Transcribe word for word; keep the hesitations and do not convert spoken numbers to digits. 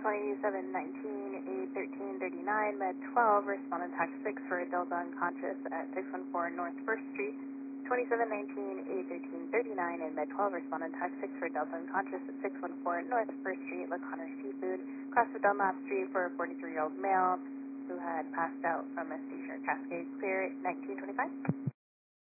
twenty-seven nineteen, A thirteen thirty-nine, Med twelve, respondent tax six for Delta unconscious at six one four North first Street. twenty-seven nineteen, A thirteen thirty-nine, and Med twelve, respondent tax six for Delta unconscious at six one four North first Street, La Connor Seafood. Cross of Dunlap Street for a forty-three-year-old male who had passed out from a seizure. Cascade clear, nineteen twenty-five.